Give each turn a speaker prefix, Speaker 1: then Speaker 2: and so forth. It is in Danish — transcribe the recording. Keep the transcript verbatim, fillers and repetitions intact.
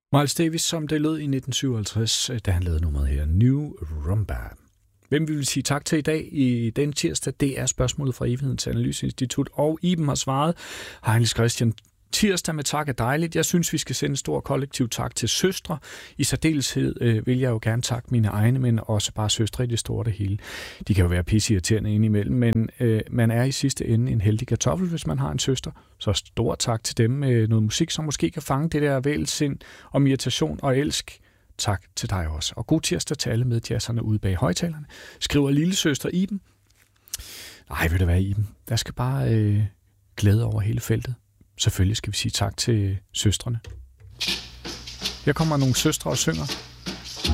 Speaker 1: Miles Davis, som det lød i nitten syvoghalvtreds, da han lavede nummeret her, New Rumba. Hvem vi vil sige tak til i dag i den tirsdag, det er spørgsmålet fra Evighedens Analyseinstitut, og Iben har svaret. Heinrich Christian, tirsdag med tak er dejligt. Jeg synes, vi skal sende en stor kollektiv tak til søstre. I særdeleshed øh, vil jeg jo gerne takke mine egne, men også bare søstre i det store det hele. De kan jo være pisseirriterende indimellem, men øh, man er i sidste ende en heldig kartoffel, hvis man har en søster. Så stor tak til dem med noget musik, som måske kan fange det der vælsind om irritation og elsk. Tak til dig også. Og god tirsdag til alle medjazzerne ude bag højtalerne. Skriver lillesøster Iben. Nej, vil det være Iben? Der skal bare øh, glæde over hele feltet. Selvfølgelig skal vi sige tak til søstrene. Her kommer nogle søstre og synger.